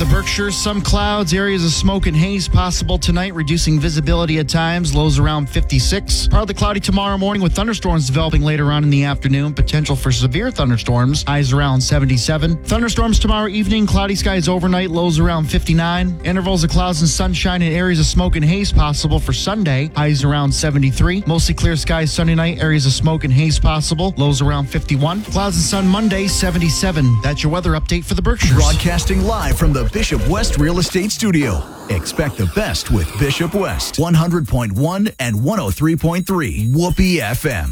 the Berkshires, some clouds, areas of smoke and haze possible tonight, reducing visibility at times, lows around 56. Partly cloudy tomorrow morning with thunderstorms developing later on in the afternoon. Potential for severe thunderstorms, highs around 77. Thunderstorms tomorrow evening, cloudy skies overnight, lows around 59. Intervals of clouds and sunshine and areas of smoke and haze possible for Sunday, highs around 73. Mostly clear skies Sunday night, areas of smoke and haze possible, lows around 51. Clouds and sun Monday, 77. That's your weather update for the Berkshires. Broadcasting live from the Bishop West Real Estate Studio. Expect the best with Bishop West. 100.1 and 103.3 Whoopee FM.